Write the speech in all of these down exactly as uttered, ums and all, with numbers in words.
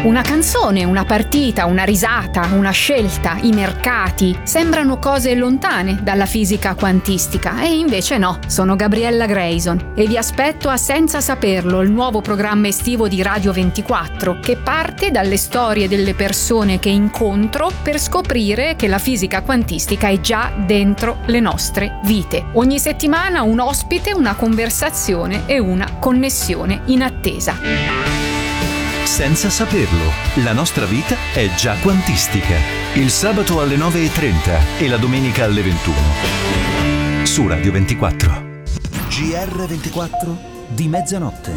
Una canzone, una partita, una risata, una scelta, i mercati sembrano cose lontane dalla fisica quantistica e invece no, sono Gabriella Grayson e vi aspetto a Senza Saperlo, il nuovo programma estivo di Radio ventiquattro che parte dalle storie delle persone che incontro per scoprire che la fisica quantistica è già dentro le nostre vite. Ogni settimana un ospite, una conversazione e una connessione in attesa. Senza Saperlo, la nostra vita è già quantistica. Il sabato alle nove e trenta e la domenica alle ventuno. Su Radio ventiquattro. G R ventiquattro di mezzanotte.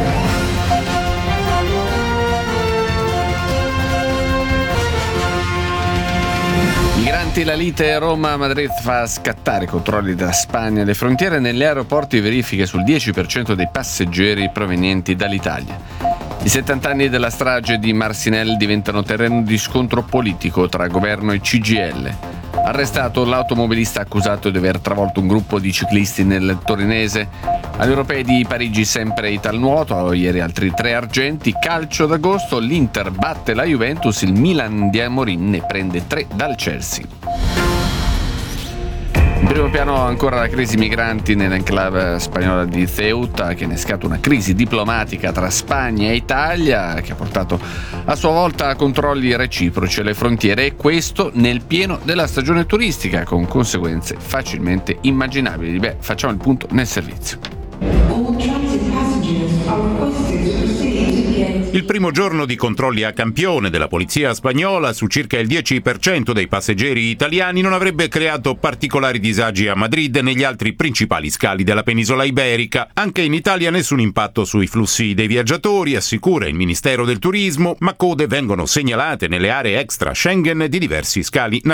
Migranti, la lite Roma-Madrid fa scattare i controlli della Spagna alle frontiere. Negli aeroporti verifiche sul dieci per cento dei passeggeri provenienti dall'Italia. I settanta anni della strage di Marcinelle diventano terreno di scontro politico tra governo e C G I L. Arrestato l'automobilista accusato di aver travolto un gruppo di ciclisti nel torinese. Agli europei di Parigi sempre Italnuoto, ieri altri tre argenti. Calcio d'agosto, l'Inter batte la Juventus, il Milan di Amorim ne prende tre dal Chelsea. In primo piano ancora la crisi migranti nell'enclave spagnola di Ceuta, che ne scata una crisi diplomatica tra Spagna e Italia, che ha portato a sua volta a controlli reciproci alle frontiere, e questo nel pieno della stagione turistica, con conseguenze facilmente immaginabili. Beh, facciamo il punto nel servizio. Il primo giorno di controlli a campione della polizia spagnola su circa il dieci per cento dei passeggeri italiani non avrebbe creato particolari disagi a Madrid e negli altri principali scali della penisola iberica. Anche in Italia nessun impatto sui flussi dei viaggiatori, assicura il Ministero del Turismo, ma code vengono segnalate nelle aree extra Schengen di diversi scali nazionali.